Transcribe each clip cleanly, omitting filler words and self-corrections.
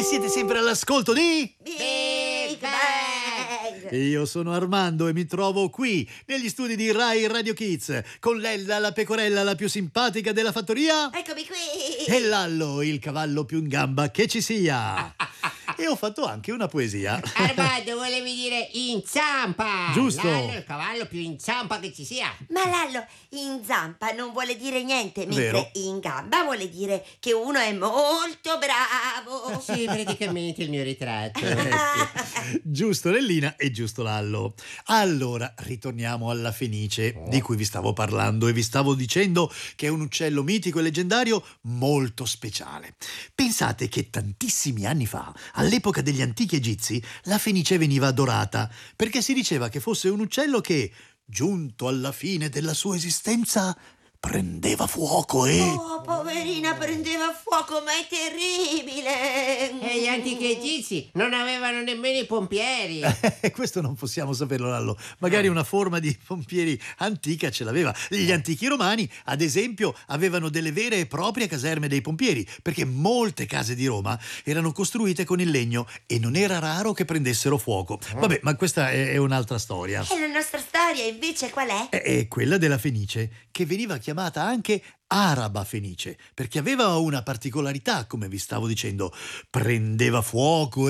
E siete sempre all'ascolto di Big Bang! Io sono Armando e mi trovo qui, negli studi di Rai Radio Kids, con Lella, la pecorella la più simpatica della fattoria, Eccomi qui! e Lallo, il cavallo più in gamba che ci sia. E ho fatto anche una poesia. Armando, volevi dire inciampa! Giusto. Lallo è il cavallo più inciampa che ci sia. Ma Lallo, in zampa non vuole dire niente, mentre Vero. in gamba vuole dire che uno è molto bravo. Sì, praticamente il mio ritratto. Giusto Lellina e giusto Lallo. Allora, ritorniamo alla fenice, di cui vi stavo parlando e vi stavo dicendo che è un uccello mitico e leggendario molto speciale. Pensate che tantissimi anni fa, all'epoca degli antichi egizi, la fenice veniva adorata perché si diceva che fosse un uccello che, giunto alla fine della sua esistenza, prendeva fuoco e... Oh, poverina, prendeva fuoco, ma è terribile! E gli antichi egizi non avevano nemmeno i pompieri. Questo non possiamo saperlo, Lallo. Magari una forma di pompieri antica ce l'aveva. Gli antichi romani, ad esempio, avevano delle vere e proprie caserme dei pompieri, perché molte case di Roma erano costruite con il legno e non era raro che prendessero fuoco. Vabbè, ma questa è un'altra storia. E la nostra storia invece qual è? È quella della fenice, che veniva chiamata anche araba fenice, perché aveva una particolarità, come vi stavo dicendo. Prendeva fuoco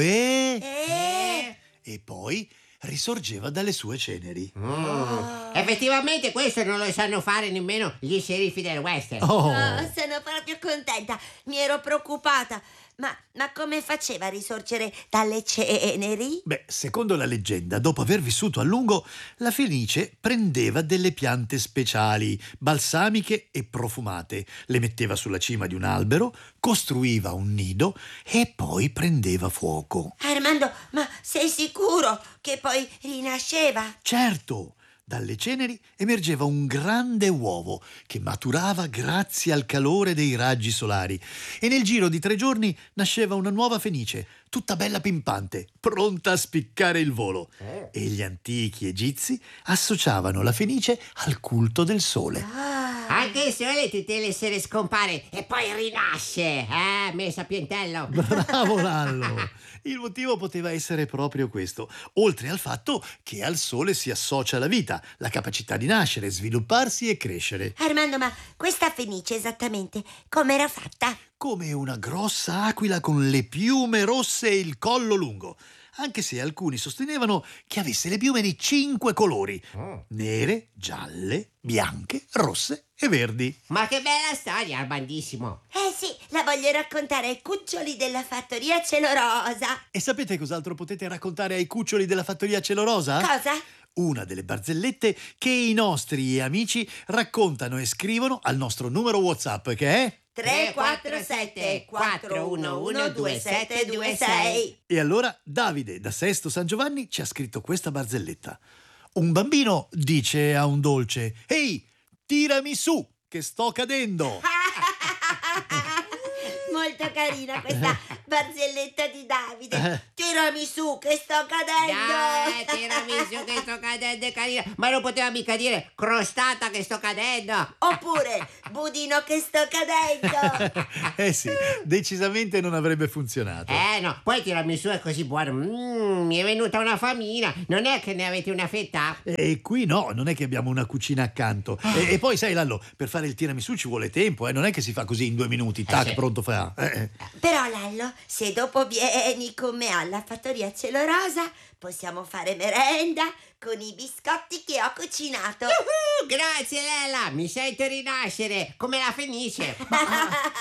e poi risorgeva dalle sue ceneri. Effettivamente questo non lo sanno fare nemmeno gli sceriffi del western. Oh! Sono proprio contenta, mi ero preoccupata. Ma come faceva a risorgere dalle ceneri? Beh, secondo la leggenda, dopo aver vissuto a lungo, la fenice prendeva delle piante speciali, balsamiche e profumate, le metteva sulla cima di un albero, costruiva un nido e poi prendeva fuoco. Armando, ma sei sicuro che poi rinasceva? Certo! Dalle ceneri emergeva un grande uovo che maturava grazie al calore dei raggi solari e nel giro di 3 giorni nasceva una nuova fenice, tutta bella pimpante, pronta a spiccare il volo. E gli antichi egizi associavano la fenice al culto del sole. Anche il sole tutte le sere scompare e poi rinasce, me sapientello. Bravo Lallo! Il motivo poteva essere proprio questo, oltre al fatto che al sole si associa la vita, la capacità di nascere, svilupparsi e crescere. Armando, ma questa fenice esattamente com'era fatta? Come una grossa aquila con le piume rosse e il collo lungo, anche se alcuni sostenevano che avesse le piume di 5 colori: nere, gialle, bianche, rosse e verdi. Ma che bella storia, Armandissimo. Eh sì, la voglio raccontare ai cuccioli della fattoria Celorosa. E sapete cos'altro potete raccontare ai cuccioli della fattoria Celorosa? Cosa? Una delle barzellette che i nostri amici raccontano e scrivono al nostro numero WhatsApp, che è... 347 411 2726. E allora Davide da Sesto San Giovanni ci ha scritto questa barzelletta. Un bambino dice a un dolce: «Ehi, tirami su, che sto cadendo!» Molto carina questa barzelletta di Davide. Tirami su che sto cadendo. Tirami su che sto cadendo, è carina. Ma non poteva mica dire crostata che sto cadendo. Oppure budino che sto cadendo. Eh sì, decisamente non avrebbe funzionato. No, poi tirami su è così buono. Mi è venuta una famina. Non è che ne avete una fetta? E qui no, non è che abbiamo una cucina accanto. E poi sai Lallo, per fare il tiramisù ci vuole tempo, non è che si fa così in 2 minuti, tac, sì. pronto fa. Però Lallo, se dopo vieni con me alla fattoria Celorosa, possiamo fare merenda con i biscotti che ho cucinato. Grazie Lela, mi sento rinascere come la fenice.